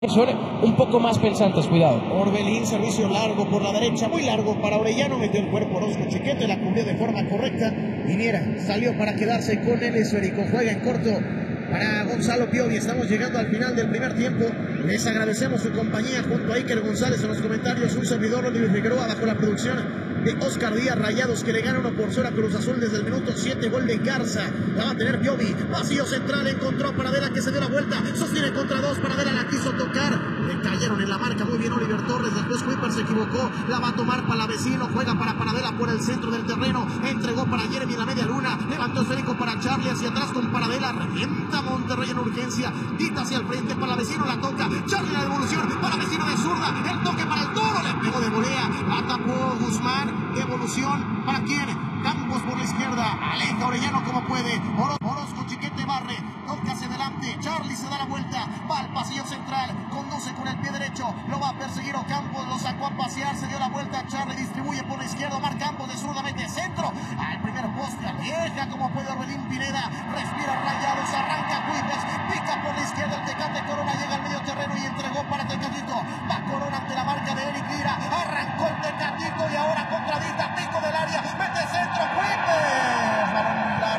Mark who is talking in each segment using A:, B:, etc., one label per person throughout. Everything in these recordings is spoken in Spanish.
A: Son un poco más pensantes, cuidado.
B: Orbelín, servicio largo por la derecha, muy largo para Orellano, metió el cuerpo Orozco Chiquete, la cubrió de forma correcta. Viniera, salió para quedarse con el esférico, juega en corto para Gonzalo Piovi. Estamos llegando al final del primer tiempo. Les agradecemos su compañía junto a Iker González en los comentarios, un servidor Oliver Figueroa bajo la producción de Oscar Díaz. Rayados que le gana 1-0 a Cruz Azul desde el minuto 7, gol de Garza, la va a tener Piovi, vacío central, encontró a Paradela que se dio la vuelta, sostiene contra dos, Paradela la quiso tocar, le cayeron en la marca, muy bien Oliver Torres, después Kuiper se equivocó, la va a tomar Palavecino, juega para Paradela por el centro del terreno, entregó para Jeremy en la media luna, levantó esférico para Charlie hacia atrás con Paradela, revienta Monterrey en urgencia, Tita hacia el frente, Palavecino la toca, Charlie la devolución, Palavecino de zurda, el toque para el Toro, le pegó de volea, la tapó Guzmán, devolución para quién, Campos por la izquierda, aleja Orellano como puede, Orozco Chiquete barre, toca hacia adelante, Charlie se da la vuelta, va al pasillo central, conduce con el pie derecho, lo va a perseguir Ocampos, lo sacó a pasear, se dio la vuelta, Charlie distribuye por la izquierda, Omar Campos de zurda mete centro, al primer poste, aleja como puede Orbelín Pineda, respira Rayados, arranca Cuites, pica por la izquierda el Tecate Corona, llega al medio terreno y entregó para Tecatito, va Corona ante la marca de Eric Lira, arrancó el Tecatito y ahora contra Dita, pico del área, mete centro, Cuites, balón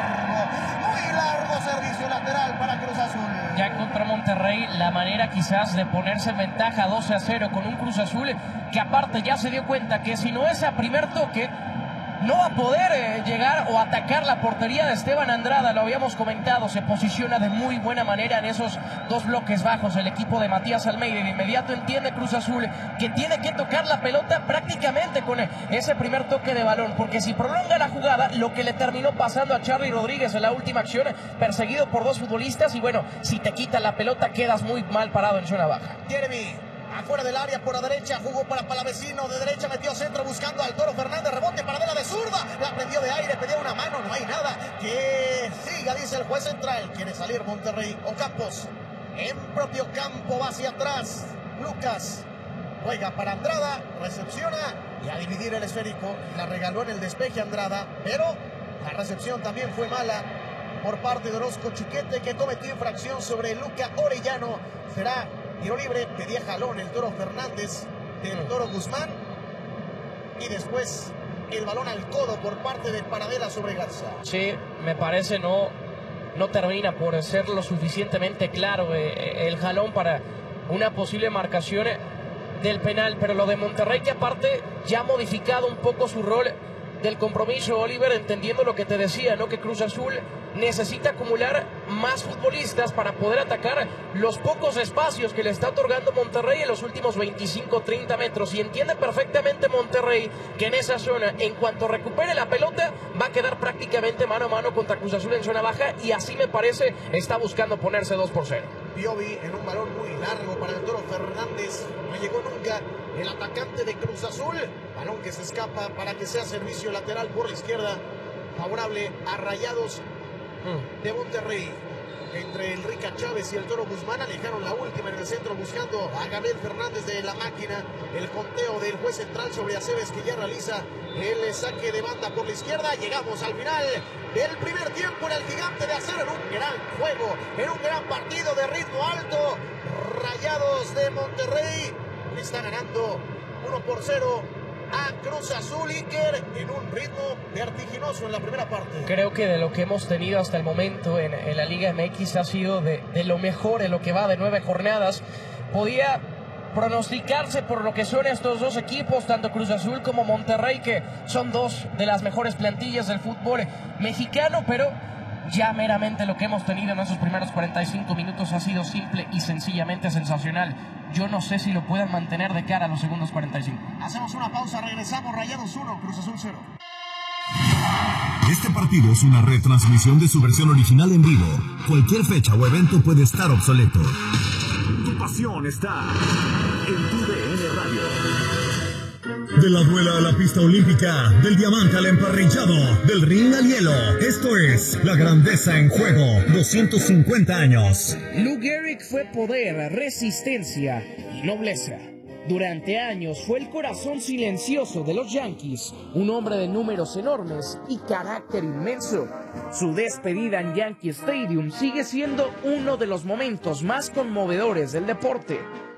B: muy largo, servicio lateral para Cruz Azul.
A: Ya encontró Monterrey la manera quizás de ponerse en ventaja 12-0 con un Cruz Azul que aparte ya se dio cuenta que si no es a primer toque no va a poder llegar o atacar la portería de Esteban Andrada, lo habíamos comentado, se posiciona de muy buena manera en esos dos bloques bajos el equipo de Matías Almeida y de inmediato entiende Cruz Azul que tiene que tocar la pelota prácticamente con ese primer toque de balón, porque si prolonga la jugada, lo que le terminó pasando a Charly Rodríguez en la última acción, perseguido por dos futbolistas y bueno, si te quita la pelota quedas muy mal parado en zona baja.
B: Jeremy afuera del área por la derecha, jugó para Palavecino, de derecha metió centro buscando al Toro Fernández, rebote Paradela de zurda, la prendió de aire, pedía una mano, no hay nada, que siga, dice el juez central, quiere salir Monterrey, Ocampos, en propio campo, va hacia atrás, Lucas, juega para Andrada, recepciona y a dividir el esférico, la regaló en el despeje Andrada, pero la recepción también fue mala por parte de Orozco Chiquete, que cometió infracción sobre Luca Orellano, será tiro libre, pedía jalón el Toro Fernández del Toro Guzmán. Y después el balón al codo por parte de Paradela sobre Garza.
A: Sí, me parece no termina por ser lo suficientemente claro el jalón para una posible marcación del penal. Pero lo de Monterrey que aparte ya ha modificado un poco su rol del compromiso, Oliver, entendiendo lo que te decía, ¿no? Que Cruz Azul necesita acumular más futbolistas para poder atacar los pocos espacios que le está otorgando Monterrey en los últimos 25-30 metros. Y entiende perfectamente Monterrey que en esa zona, en cuanto recupere la pelota, va a quedar prácticamente mano a mano contra Cruz Azul en zona baja y así me parece está buscando ponerse 2-0.
B: Piovi en un balón muy largo para el Toro Fernández, no llegó nunca el atacante de Cruz Azul, balón que se escapa para que sea servicio lateral por la izquierda, favorable a Rayados de Monterrey. Entre el Rica Chávez y el Toro Guzmán alejaron la última en el centro buscando a Gabriel Fernández de la máquina. El conteo del juez central sobre Aceves que ya realiza el saque de banda por la izquierda. Llegamos al final del primer tiempo en el Gigante de Acero, en un gran juego, en un gran partido de ritmo alto. Rayados de Monterrey le está ganando 1-0 a Cruz Azul, Iker, en un ritmo vertiginoso en la primera parte.
A: Creo que de lo que hemos tenido hasta el momento en la Liga MX ha sido de lo mejor en lo que va de 9 jornadas. Podía pronosticarse por lo que son estos dos equipos, tanto Cruz Azul como Monterrey, que son dos de las mejores plantillas del fútbol mexicano, pero ya meramente lo que hemos tenido en esos primeros 45 minutos ha sido simple y sencillamente sensacional. Yo no sé si lo puedan mantener de cara a los segundos 45.
B: Hacemos una pausa, regresamos. Rayados 1, Cruz Azul 0.
C: Este partido es una retransmisión de su versión original en vivo. Cualquier fecha o evento puede estar obsoleto.
D: Tu pasión está en TUDN Radio.
C: De la duela a la pista olímpica, del diamante al emparrillado, del ring al hielo. Esto es la grandeza en juego. 250 años.
E: Lou Gehrig fue poder, resistencia y nobleza. Durante años fue el corazón silencioso de los Yankees, un hombre de números enormes y carácter inmenso. Su despedida en Yankee Stadium sigue siendo uno de los momentos más conmovedores del deporte.